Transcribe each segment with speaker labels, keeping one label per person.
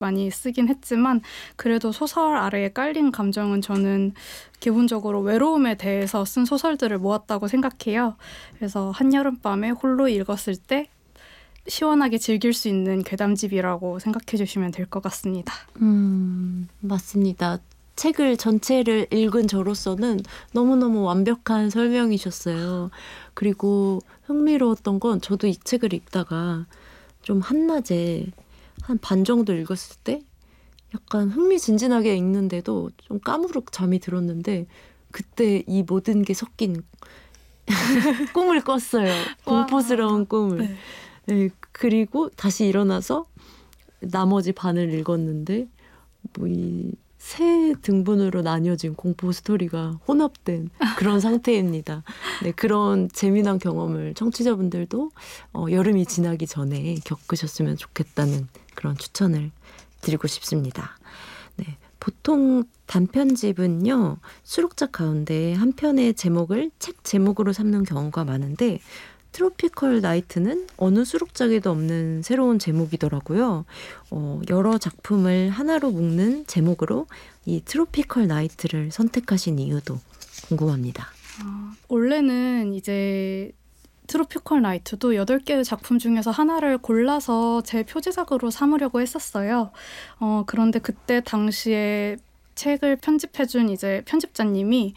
Speaker 1: 많이 쓰긴 했지만 그래도 소설 아래에 깔린 감정은 저는 기본적으로 외로움에 대해서 쓴 소설들을 모았다고 생각해요. 그래서 한여름밤에 홀로 읽었을 때 시원하게 즐길 수 있는 괴담집이라고 생각해 주시면 될 것 같습니다.
Speaker 2: 맞습니다. 책을 전체를 읽은 저로서는 너무너무 완벽한 설명이셨어요. 그리고 흥미로웠던 건 저도 이 책을 읽다가 좀 한낮에 한 반 정도 읽었을 때 약간 흥미진진하게 읽는데도 좀 까무룩 잠이 들었는데 그때 이 모든 게 섞인 꿈을 꿨어요. 공포스러운 꿈을.
Speaker 1: 네.
Speaker 2: 네, 그리고 다시 일어나서 나머지 반을 읽었는데 뭐 이 세 등분으로 나뉘어진 공포 스토리가 혼합된 그런 상태입니다. 네, 그런 재미난 경험을 청취자분들도 여름이 지나기 전에 겪으셨으면 좋겠다는 그런 추천을 드리고 싶습니다. 네, 보통 단편집은요, 수록작 가운데 한 편의 제목을 책 제목으로 삼는 경우가 많은데 트로피컬 나이트는 어느 수록작에도 없는 새로운 제목이더라고요. 여러 작품을 하나로 묶는 제목으로 이 트로피컬 나이트를 선택하신 이유도 궁금합니다.
Speaker 1: 원래는 이제 트로피컬 나이트도 8개의 작품 중에서 하나를 골라서 제 표지작으로 삼으려고 했었어요. 그런데 그때 당시에 책을 편집해준 이제 편집자님이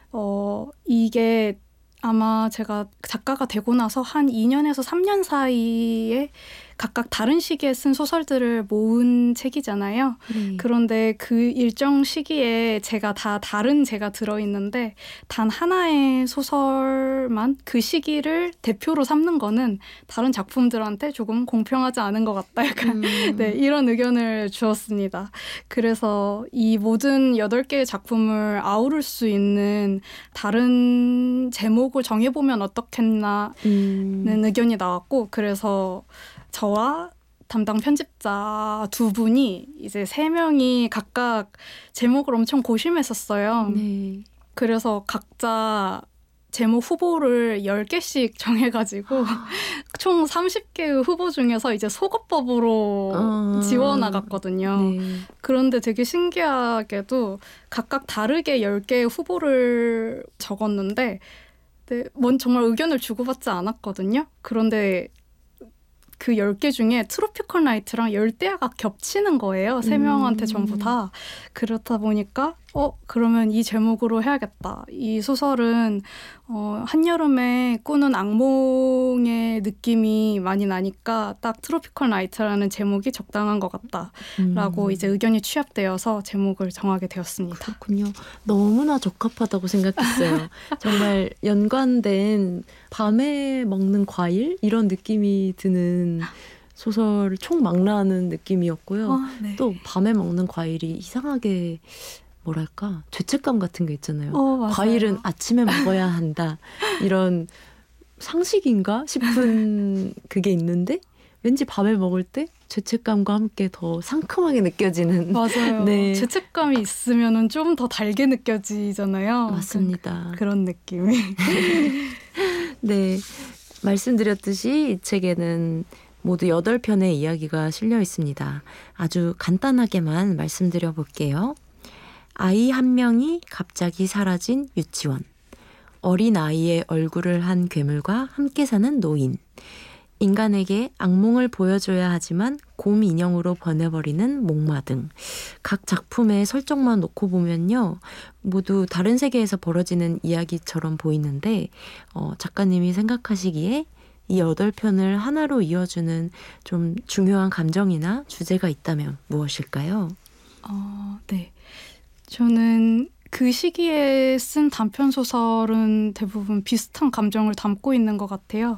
Speaker 1: 이게 아마 제가 작가가 되고 나서 한 2년에서 3년 사이에 각각 다른 시기에 쓴 소설들을 모은 책이잖아요. 그런데 그 일정 시기에 제가 다 다른 제가 들어있는데 단 하나의 소설만 그 시기를 대표로 삼는 거는 다른 작품들한테 조금 공평하지 않은 것 같다. 약간 네, 이런 의견을 주었습니다. 그래서 이 모든 8개의 작품을 아우를 수 있는 다른 제목을 정해보면 어떻겠나는 의견이 나왔고, 그래서 저와 담당 편집자 2분이 이제 3명이 각각 제목을 엄청 고심했었어요.
Speaker 2: 네.
Speaker 1: 그래서 각자 제목 후보를 10개씩 정해가지고 총 30개의 후보 중에서 이제 속어법으로 지워나갔거든요.
Speaker 2: 네.
Speaker 1: 그런데 되게 신기하게도 각각 다르게 10개의 후보를 적었는데 정말 의견을 주고받지 않았거든요. 그런데 그 10개 중에 트로피컬 나이트랑 열대야가 겹치는 거예요. 3명한테 전부 다. 그렇다 보니까 그러면 이 제목으로 해야겠다. 이 소설은 한여름에 꾸는 악몽의 느낌이 많이 나니까 딱 트로피컬 나이트라는 제목이 적당한 것 같다라고 이제 의견이 취합되어서 제목을 정하게 되었습니다.
Speaker 2: 그렇군요. 너무나 적합하다고 생각했어요. 정말 연관된 밤에 먹는 과일? 이런 느낌이 드는 소설을 총망라하는 느낌이었고요.
Speaker 1: 네.
Speaker 2: 또 밤에 먹는 과일이 이상하게 뭐랄까 죄책감 같은 게 있잖아요. 과일은 아침에 먹어야 한다. 이런 상식인가 싶은 그게 있는데 왠지 밤에 먹을 때 죄책감과 함께 더 상큼하게 느껴지는.
Speaker 1: 맞아요. 네. 죄책감이 있으면 좀 더 달게 느껴지잖아요.
Speaker 2: 맞습니다.
Speaker 1: 그런 느낌이.
Speaker 2: 네, 말씀드렸듯이 이 책에는 모두 8편의 이야기가 실려 있습니다. 아주 간단하게만 말씀드려 볼게요. 아이 한 명이 갑자기 사라진 유치원, 어린 아이의 얼굴을 한 괴물과 함께 사는 노인, 인간에게 악몽을 보여줘야 하지만 곰 인형으로 변해버리는 목마 등 각 작품의 설정만 놓고 보면요, 모두 다른 세계에서 벌어지는 이야기처럼 보이는데 작가님이 생각하시기에 이 8편을 하나로 이어주는 좀 중요한 감정이나 주제가 있다면 무엇일까요?
Speaker 1: 네. 저는 그 시기에 쓴 단편 소설은 대부분 비슷한 감정을 담고 있는 것 같아요.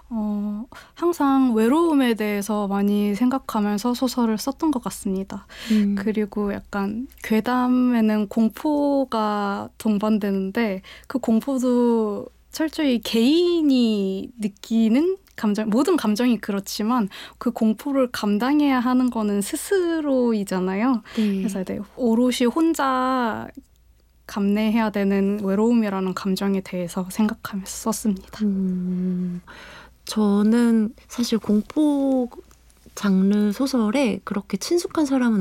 Speaker 1: 항상 외로움에 대해서 많이 생각하면서 소설을 썼던 것 같습니다. 그리고 약간 괴담에는 공포가 동반되는데 그 공포도 철저히 개인이 느끼는 감정, 모든 감정이 그렇지만 그 공포를 감당해야 하는 거는 스스로이잖아요. 그래서 오롯이 혼자 감내해야 되는 외로움이라는 감정에 대해서 생각하면서 썼습니다.
Speaker 2: 저는 사실 공포 장르 소설에 그렇게 친숙한 사람은